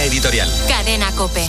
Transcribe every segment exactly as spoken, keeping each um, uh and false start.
editorial. Cadena COPE.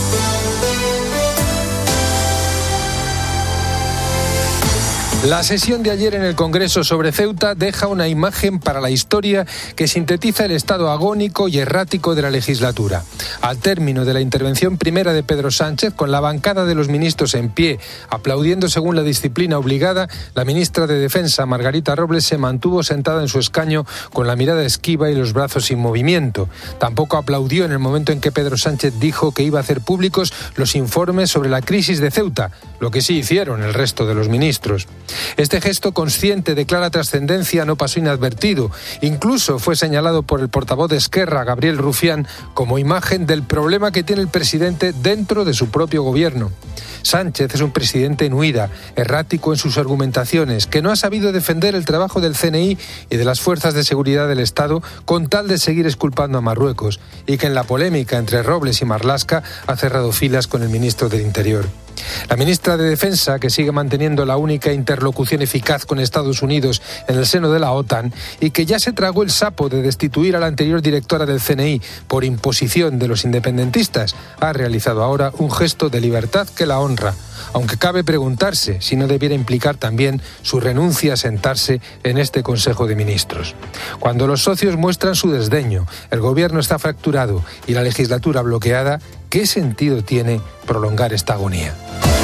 La sesión de ayer en el Congreso sobre Ceuta deja una imagen para la historia que sintetiza el estado agónico y errático de la legislatura. Al término de la intervención primera de Pedro Sánchez, con la bancada de los ministros en pie, aplaudiendo según la disciplina obligada, la ministra de Defensa, Margarita Robles, se mantuvo sentada en su escaño con la mirada esquiva y los brazos sin movimiento. Tampoco aplaudió en el momento en que Pedro Sánchez dijo que iba a hacer públicos los informes sobre la crisis de Ceuta, lo que sí hicieron el resto de los ministros. Este gesto consciente de clara trascendencia no pasó inadvertido. Incluso fue señalado por el portavoz de Esquerra, Gabriel Rufián, como imagen del problema que tiene el presidente dentro de su propio gobierno. Sánchez es un presidente en huida, errático en sus argumentaciones, que no ha sabido defender el trabajo del C N I y de las fuerzas de seguridad del Estado con tal de seguir exculpando a Marruecos, y que en la polémica entre Robles y Marlaska ha cerrado filas con el ministro del Interior. La ministra de Defensa, que sigue manteniendo la única interlocución eficaz con Estados Unidos en el seno de la OTAN y que ya se tragó el sapo de destituir a la anterior directora del C N I por imposición de los independentistas, ha realizado ahora un gesto de libertad que la honra, aunque cabe preguntarse si no debiera implicar también su renuncia a sentarse en este Consejo de Ministros. Cuando los socios muestran su desdeño, el gobierno está fracturado y la legislatura bloqueada, ¿qué sentido tiene prolongar esta agonía?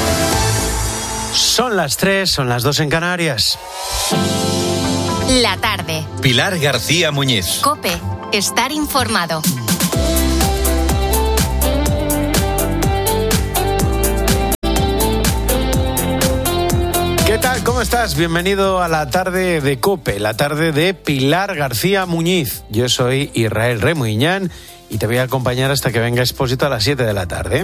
Son las tres, son las dos en Canarias. La tarde. Pilar García Muñiz. COPE. Estar informado. ¿Qué tal? ¿Cómo estás? Bienvenido a la tarde de COPE, la tarde de Pilar García Muñiz. Yo soy Israel Remuñán y te voy a acompañar hasta que venga Expósito a las siete de la tarde.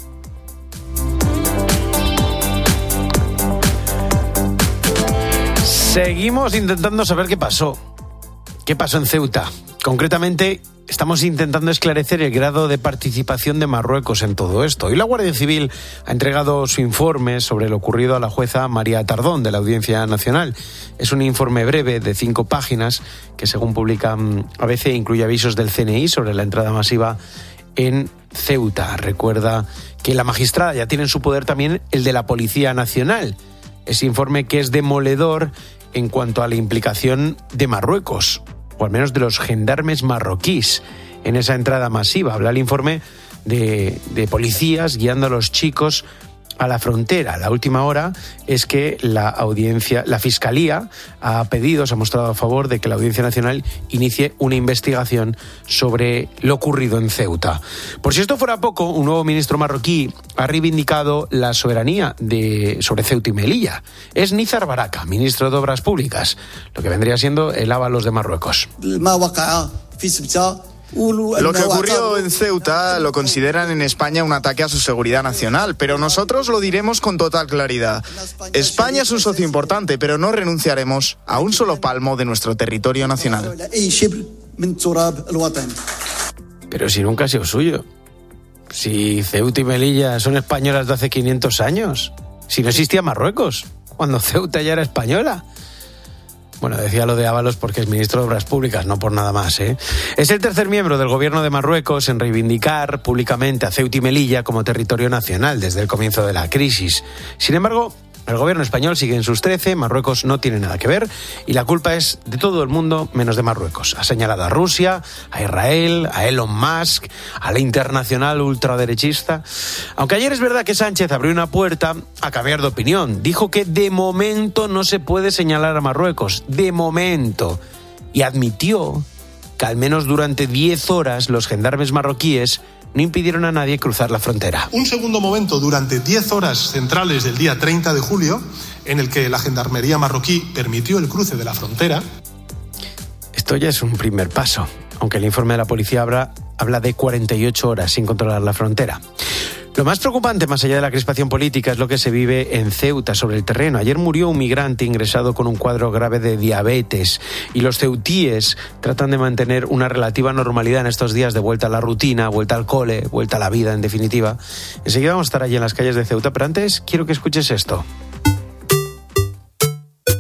Seguimos intentando saber qué pasó. ¿Qué pasó en Ceuta? Concretamente, estamos intentando esclarecer el grado de participación de Marruecos en todo esto. Y la Guardia Civil ha entregado su informe sobre lo ocurrido a la jueza María Tardón de la Audiencia Nacional. Es un informe breve de cinco páginas que, según publica A B C, incluye avisos del C N I sobre la entrada masiva en Ceuta. Recuerda que la magistrada ya tiene en su poder también el de la Policía Nacional. Ese informe que es demoledor en cuanto a la implicación de Marruecos, o al menos de los gendarmes marroquíes, en esa entrada masiva. Habla el informe de, de policías guiando a los chicos a la frontera. La última hora es que la audiencia, la Fiscalía ha pedido, se ha mostrado a favor de que la Audiencia Nacional inicie una investigación sobre lo ocurrido en Ceuta. Por si esto fuera poco, un nuevo ministro marroquí ha reivindicado la soberanía de, sobre Ceuta y Melilla. Es Nizar Baraka, ministro de Obras Públicas, lo que vendría siendo el Ábalos de Marruecos. Lo que ocurrió en Ceuta lo consideran en España un ataque a su seguridad nacional, pero nosotros lo diremos con total claridad. España es un socio importante, pero no renunciaremos a un solo palmo de nuestro territorio nacional. Pero si nunca ha sido suyo. Si Ceuta y Melilla son españolas de hace quinientos años. Si no existía Marruecos, cuando Ceuta ya era española. Bueno, decía lo de Ábalos porque es ministro de Obras Públicas, no por nada más, ¿eh? Es el tercer miembro del gobierno de Marruecos en reivindicar públicamente a Ceuta y Melilla como territorio nacional desde el comienzo de la crisis. Sin embargo, el gobierno español sigue en sus trece, Marruecos no tiene nada que ver y la culpa es de todo el mundo menos de Marruecos. Ha señalado a Rusia, a Israel, a Elon Musk, a la internacional ultraderechista. Aunque ayer es verdad que Sánchez abrió una puerta a cambiar de opinión. Dijo que de momento no se puede señalar a Marruecos, de momento. Y admitió que al menos durante diez horas los gendarmes marroquíes no impidieron a nadie cruzar la frontera. Un segundo momento durante diez horas centrales del día treinta de julio, en el que la gendarmería marroquí permitió el cruce de la frontera. Esto ya es un primer paso, aunque el informe de la policía habla, habla de cuarenta y ocho horas sin controlar la frontera. Lo más preocupante, más allá de la crispación política, es lo que se vive en Ceuta, sobre el terreno. Ayer murió un migrante ingresado con un cuadro grave de diabetes y los ceutíes tratan de mantener una relativa normalidad en estos días de vuelta a la rutina, vuelta al cole, vuelta a la vida, en definitiva. Enseguida vamos a estar allí en las calles de Ceuta, pero antes quiero que escuches esto.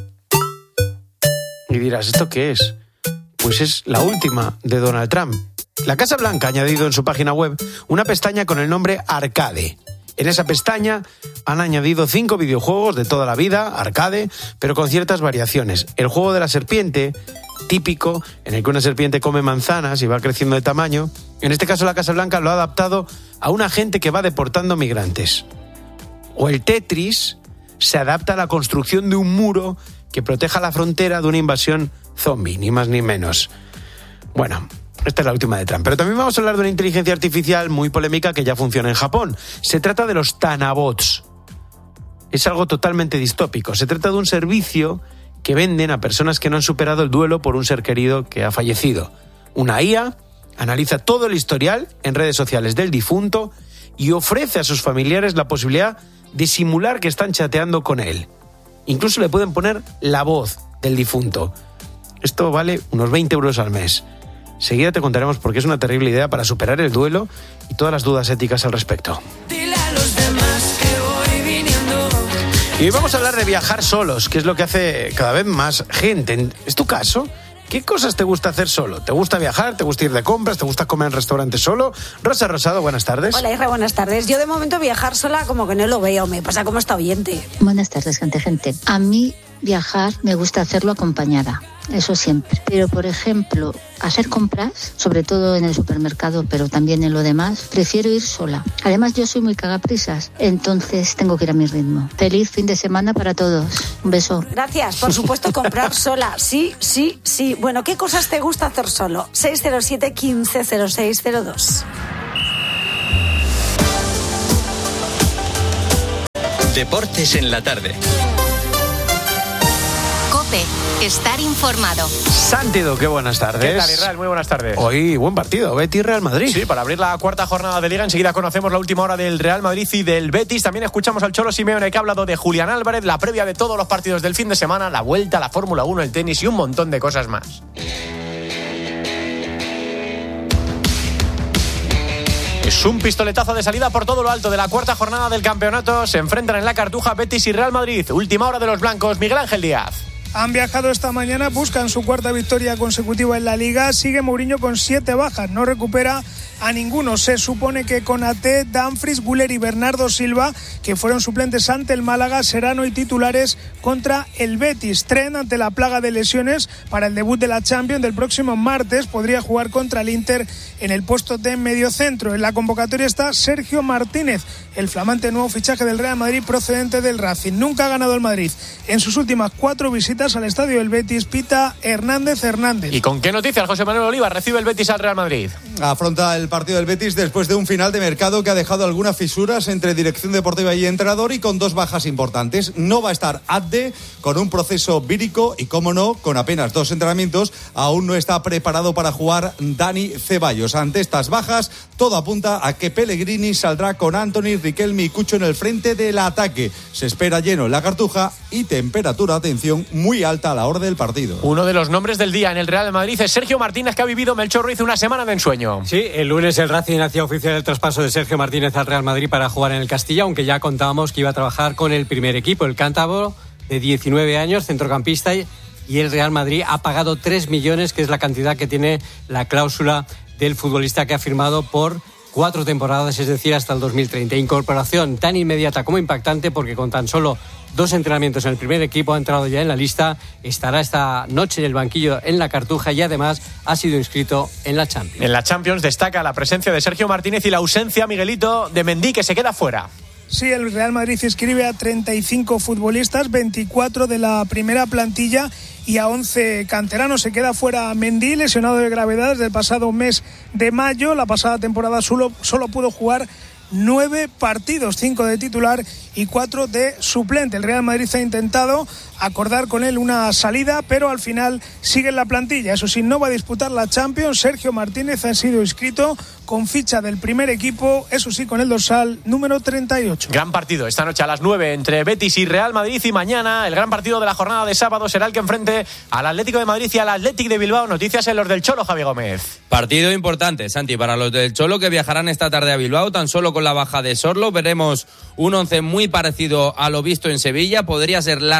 Y dirás, ¿esto qué es? Pues es la última de Donald Trump. La Casa Blanca ha añadido en su página web una pestaña con el nombre Arcade. En esa pestaña han añadido cinco videojuegos de toda la vida, arcade, pero con ciertas variaciones. El juego de la serpiente, típico, en el que una serpiente come manzanas y va creciendo de tamaño. En este caso la Casa Blanca lo ha adaptado a un agente que va deportando migrantes. O el Tetris se adapta a la construcción de un muro que proteja la frontera de una invasión zombie, ni más ni menos. Bueno, esta es la última de Trump. Pero también vamos a hablar de una inteligencia artificial muy polémica que ya funciona en Japón. Se trata de los Tanabots. Es algo totalmente distópico. Se trata de un servicio que venden a personas que no han superado el duelo por un ser querido que ha fallecido. Una I A analiza todo el historial en redes sociales del difunto y ofrece a sus familiares la posibilidad de simular que están chateando con él. Incluso le pueden poner la voz del difunto. Esto vale unos veinte euros al mes. Seguida te contaremos por qué es una terrible idea para superar el duelo y todas las dudas éticas al respecto. Dile a los demás que voy viniendo. Y hoy vamos a hablar de viajar solos, que es lo que hace cada vez más gente. ¿Es tu caso? ¿Qué cosas te gusta hacer solo? ¿Te gusta viajar? ¿Te gusta ir de compras? ¿Te gusta comer en restaurante solo? Rosa Rosado, buenas tardes. Hola, Isra, buenas tardes. Yo de momento viajar sola como que no lo veo, me pasa como esta oyente. Buenas tardes, gente, gente. A mí viajar me gusta hacerlo acompañada, eso siempre. Pero, por ejemplo, hacer compras, sobre todo en el supermercado, pero también en lo demás, prefiero ir sola. Además, yo soy muy cagaprisas, entonces tengo que ir a mi ritmo. Feliz fin de semana para todos. Un beso. Gracias, por supuesto, comprar sola. Sí, sí, sí. Bueno, ¿qué cosas te gusta hacer solo? seis cero siete, quince, cero seis cero dos. Deportes en la tarde. Estar informado. Sántido, qué buenas tardes. ¿Qué tal, Israel? Muy buenas tardes. Hoy, buen partido, Betis-Real Madrid. Sí, para abrir la cuarta jornada de Liga, enseguida conocemos la última hora del Real Madrid y del Betis. También escuchamos al Cholo Simeone, que ha hablado de Julián Álvarez, la previa de todos los partidos del fin de semana, la vuelta, la Fórmula uno, el tenis y un montón de cosas más. Es un pistoletazo de salida por todo lo alto de la cuarta jornada del campeonato. Se enfrentan en la Cartuja Betis y Real Madrid. Última hora de los blancos, Miguel Ángel Díaz. Han viajado esta mañana, buscan su cuarta victoria consecutiva en la Liga. Sigue Mourinho con siete bajas, no recupera a ninguno. Se supone que Konaté, Dumfries, Güler y Bernardo Silva, que fueron suplentes ante el Málaga, serán hoy titulares contra el Betis. Tren ante la plaga de lesiones para el debut de la Champions del próximo martes. Podría jugar contra el Inter en el puesto de mediocentro. En la convocatoria está Sergio Martínez, el flamante nuevo fichaje del Real Madrid procedente del Racing. Nunca ha ganado el Madrid. En sus últimas cuatro visitas al estadio del Betis, pita Hernández Hernández. ¿Y con qué noticias José Manuel Oliva recibe el Betis al Real Madrid? Afronta el partido del Betis después de un final de mercado que ha dejado algunas fisuras entre dirección deportiva y entrenador y con dos bajas importantes. No va a estar Adde, con un proceso vírico y, como no, con apenas dos entrenamientos, aún no está preparado para jugar Dani Ceballos. Ante estas bajas, todo apunta a que Pellegrini saldrá con Anthony, Riquelme y Cucho en el frente del ataque. Se espera lleno en la Cartuja y temperatura, atención, muy alta a la hora del partido. Uno de los nombres del día en el Real Madrid es Sergio Martínez, que ha vivido Melchor Ruiz una semana de ensueño. Sí, el lunes el Racing hacía oficial el traspaso de Sergio Martínez al Real Madrid para jugar en el Castilla, aunque ya contábamos que iba a trabajar con el primer equipo, el cántabro de diecinueve años, centrocampista, y el Real Madrid ha pagado tres millones, que es la cantidad que tiene la cláusula del futbolista, que ha firmado por cuatro temporadas, es decir, hasta el dos mil treinta. Incorporación tan inmediata como impactante, porque con tan solo dos entrenamientos en el primer equipo ha entrado ya en la lista, estará esta noche en el banquillo en la Cartuja y además ha sido inscrito en la Champions. En la Champions destaca la presencia de Sergio Martínez y la ausencia, Miguelito, de Mendy, que se queda fuera. Sí, el Real Madrid inscribe a treinta y cinco futbolistas, veinticuatro de la primera plantilla y a once canteranos. Se queda fuera Mendy, lesionado de gravedad desde el pasado mes de mayo. La pasada temporada solo, solo pudo jugar nueve partidos, cinco de titular y cuatro de suplente. El Real Madrid ha intentado acordar con él una salida, pero al final sigue en la plantilla. Eso sí, no va a disputar la Champions. Sergio Martínez ha sido inscrito con ficha del primer equipo, eso sí, con el dorsal número treinta y ocho. Gran partido esta noche a las nueve entre Betis y Real Madrid, y mañana el gran partido de la jornada de sábado será el que enfrente al Atlético de Madrid y al Athletic de Bilbao. Noticias en los del Cholo, Javi Gómez. Partido importante, Santi, para los del Cholo, que viajarán esta tarde a Bilbao, tan solo con la baja de Sorlo. Veremos un once muy parecido a lo visto en Sevilla. Podría ser la segunda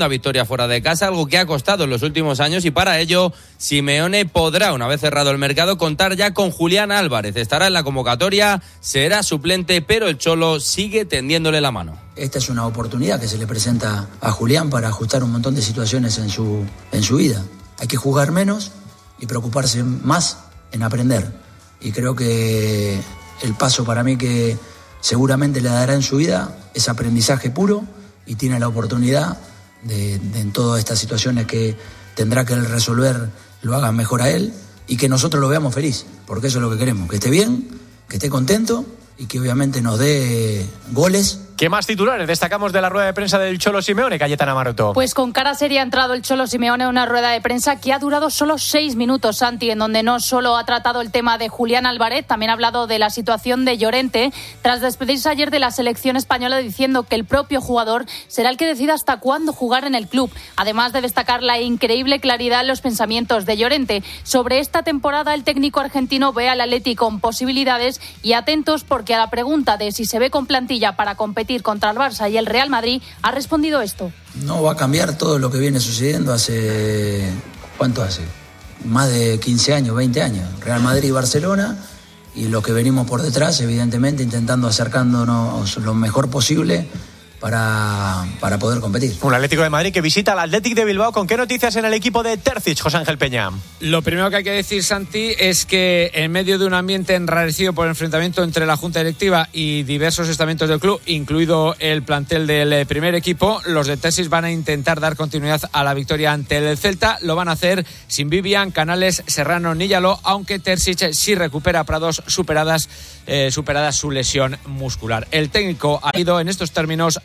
segunda victoria fuera de casa, algo que ha costado en los últimos años, y para ello Simeone podrá, una vez cerrado el mercado, contar ya con Julián Álvarez. Estará en la convocatoria, será suplente, pero el Cholo sigue tendiéndole la mano. Esta es una oportunidad que se le presenta a Julián para ajustar un montón de situaciones en su, en su vida. Hay que jugar menos y preocuparse más en aprender. Y creo que el paso para mí que seguramente le dará en su vida es aprendizaje puro, y tiene la oportunidad de, de en todas estas situaciones que tendrá que él resolver, lo hagan mejor a él y que nosotros lo veamos feliz, porque eso es lo que queremos, que esté bien, que esté contento y que obviamente nos dé goles. ¿Qué más titulares destacamos de la rueda de prensa del Cholo Simeone, Cayetana Maroto? Pues con cara seria ha entrado el Cholo Simeone a una rueda de prensa que ha durado solo seis minutos, Santi, en donde no solo ha tratado el tema de Julián Álvarez, también ha hablado de la situación de Llorente, tras despedirse ayer de la selección española diciendo que el propio jugador será el que decida hasta cuándo jugar en el club, además de destacar la increíble claridad en los pensamientos de Llorente. Sobre esta temporada, el técnico argentino ve al Atleti con posibilidades y atentos, porque a la pregunta de si se ve con plantilla para competir contra el Barça y el Real Madrid, ha respondido esto. No va a cambiar todo lo que viene sucediendo hace... ¿Cuánto hace? Más de quince años, veinte años. Real Madrid y Barcelona, y lo que venimos por detrás, evidentemente, intentando acercándonos lo mejor posible para, para poder competir. Un Atlético de Madrid que visita al Athletic de Bilbao. ¿Con qué noticias en el equipo de Terzic, José Ángel Peña? Lo primero que hay que decir, Santi, es que en medio de un ambiente enrarecido por el enfrentamiento entre la Junta Directiva y diversos estamentos del club, incluido el plantel del primer equipo, los de Terzic van a intentar dar continuidad a la victoria ante el Celta. Lo van a hacer sin Vivian, Canales, Serrano, Níllalo, aunque Terzic sí recupera a Prados superadas, eh, superada su lesión muscular. El técnico ha ido en estos términos